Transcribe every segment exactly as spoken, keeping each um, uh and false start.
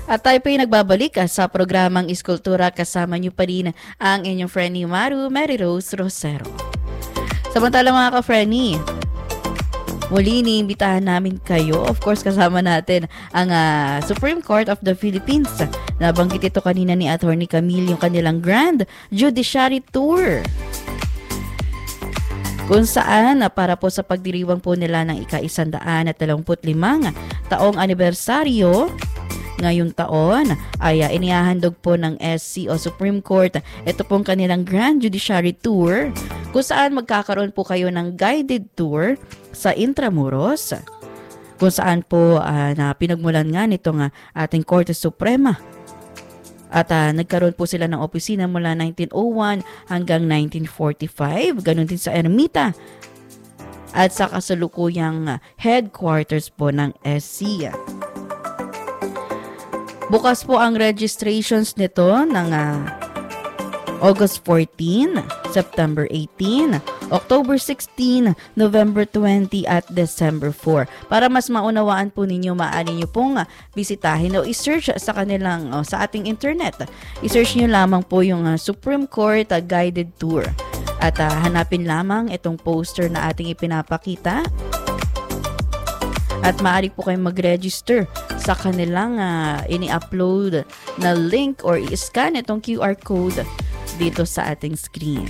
At tayo po'y nagbabalik ah, sa programang Iskultura, kasama niyo pa rin ang inyong friendly Maru, Mary Rose Rosero. Samantala mga ka-friendly, muli niimbitahan namin kayo, of course kasama natin ang uh, Supreme Court of the Philippines. Nabanggit ito kanina ni Attorney Camille, yung kanilang Grand Judiciary Tour, kung saan uh, para po sa pagdiriwang po nila ng ika-isandaan at dalawamput limang taong anibersaryo ngayong taon ay uh, inihahandog po ng S C o Supreme Court ito pong kanilang Grand Judiciary Tour, kung saan magkakaroon po kayo ng guided tour sa Intramuros, kung saan po uh, na pinagmulan nga nitong uh, ating Korte Suprema. At uh, nagkaroon po sila ng opisina mula nineteen oh one hanggang nineteen forty-five. Ganon din sa Ermita at sa kasalukuyang headquarters po ng S C. Bukas po ang registrations nito ng uh, August fourteen, September eighteen, October sixteen, November twenty at December four. Para mas maunawaan po ninyo, maaari nyo pong uh, bisitahin o i-search sa kanilang uh, sa ating internet. I-search nyo lamang po yung uh, Supreme Court uh, Guided Tour at uh, hanapin lamang itong poster na ating ipinapakita. At maaari po kayong mag-register sa kanilang uh, ini-upload na link or i-scan itong Q R code dito sa ating screen.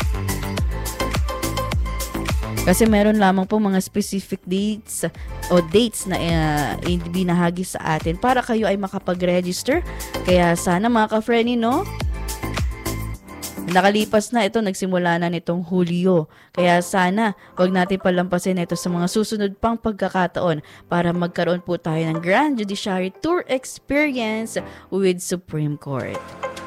Kasi meron lamang po mga specific dates o dates na uh, ibinahagi sa atin para kayo ay makapag-register. Kaya sana mga ka-friendly, no? Nakalipas na ito, nagsimula na nitong Hulyo. Kaya sana wag natin palampasin ito sa mga susunod pang pagkakataon para magkaroon po tayo ng Grand Judiciary Tour Experience with Supreme Court.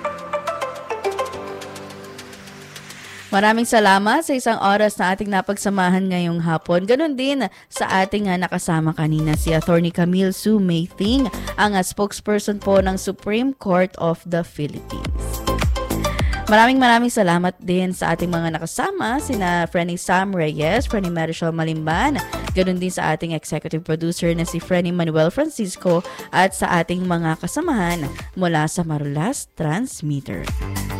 Maraming salamat sa isang oras na ating napagsamahan ngayong hapon. Ganon din sa ating uh, nakasama kanina si Attorney Camille Sue Maything, ang uh, spokesperson po ng Supreme Court of the Philippines. Maraming maraming salamat din sa ating mga nakasama, sina Frenny Sam Reyes, Frenny Marichel Malimban, ganoon din sa ating executive producer na si Frenny Manuel Francisco at sa ating mga kasamahan mula sa Marulas Transmitter.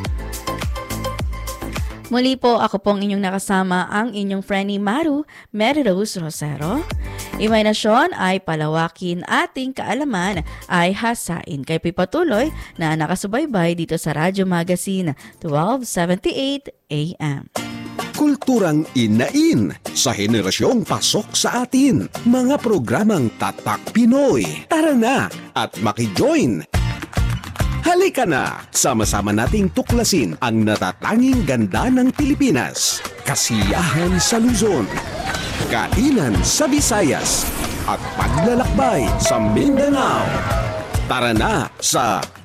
Muli po, ako pong inyong nakasama, ang inyong Frenny Maru, Mary Rose Rosero. Imahinasyon ay palawakin, ating kaalaman ay hasain. Kay pipatuloy na nakasubaybay dito sa Radyo Magazine twelve seventy-eight A M. Kulturang inain sa henerasyong pasok sa atin. Mga programang Tatak Pinoy. Tara na at maki-join! Halika na! Sama-sama nating tuklasin ang natatanging ganda ng Pilipinas. Kasiyahan sa Luzon, kainan sa Visayas, at paglalakbay sa Mindanao. Tara na sa